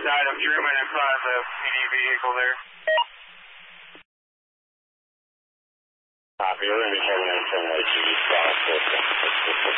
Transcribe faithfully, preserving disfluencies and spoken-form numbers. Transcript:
Item Truman in front of the P D vehicle there. Copy, we're going to be heading in from Lake East.